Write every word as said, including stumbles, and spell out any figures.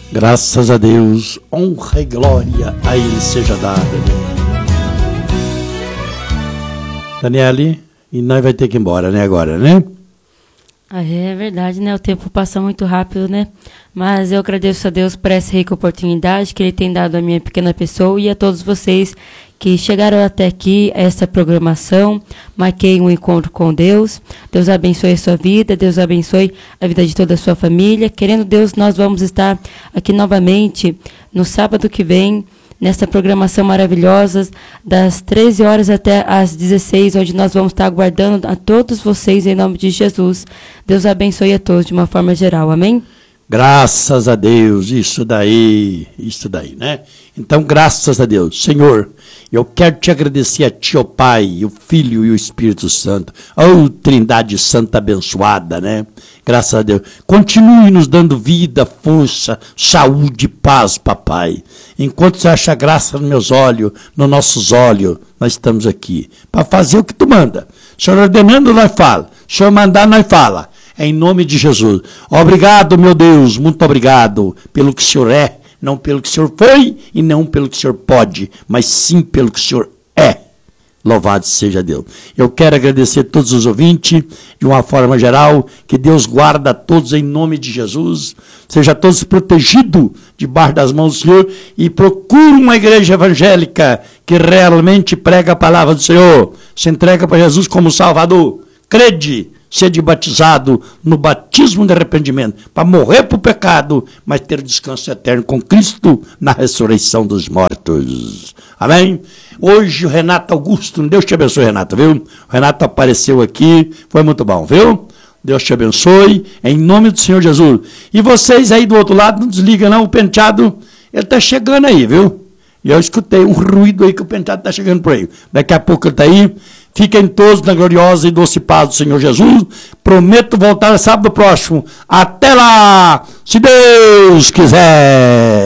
Graças a Deus, honra e glória a Ele seja dada. Daniele, e nós vai ter que ir embora, né, agora, né? Ah, é verdade, né? O tempo passa muito rápido, né? Mas eu agradeço a Deus por essa rica oportunidade que Ele tem dado à minha pequena pessoa e a todos vocês que chegaram até aqui, a essa programação. Marquei um encontro com Deus. Deus abençoe a sua vida, Deus abençoe a vida de toda a sua família. Querendo Deus, nós vamos estar aqui novamente no sábado que vem, nessa programação maravilhosa, das treze horas até às dezesseis, onde nós vamos estar aguardando a todos vocês em nome de Jesus. Deus abençoe a todos de uma forma geral, amém? Graças a Deus, isso daí, isso daí, né? Então, graças a Deus, Senhor, eu quero te agradecer a ti, ó Pai, o Filho e o Espírito Santo, ó Trindade Santa abençoada, né? Graças a Deus. Continue nos dando vida, força, saúde, paz, papai. Enquanto você acha graça nos meus olhos, nos nossos olhos, nós estamos aqui para fazer o que tu manda. O Senhor ordenando, nós fala. O Senhor mandar, nós fala. É em nome de Jesus. Obrigado, meu Deus, muito obrigado pelo que o Senhor é, não pelo que o Senhor foi e não pelo que o Senhor pode, mas sim pelo que o Senhor é. Louvado seja Deus. Eu quero agradecer a todos os ouvintes, de uma forma geral, que Deus guarda a todos em nome de Jesus, seja todos protegidos debaixo das mãos do Senhor e procure uma igreja evangélica que realmente prega a palavra do Senhor, se entrega para Jesus como Salvador, crede, sede batizado no batismo de arrependimento, para morrer para o pecado, mas ter descanso eterno com Cristo na ressurreição dos mortos. Amém? Hoje o Renato Augusto, Deus te abençoe, Renato, viu? O Renato apareceu aqui, foi muito bom, viu? Deus te abençoe, em nome do Senhor Jesus. E vocês aí do outro lado, não desliga não, o penteado, ele está chegando aí, viu? E eu escutei um ruído aí que o penteado está chegando por aí. Daqui a pouco ele está aí. Fiquem todos na gloriosa e doce paz do Senhor Jesus. Prometo voltar sábado próximo. Até lá, se Deus quiser.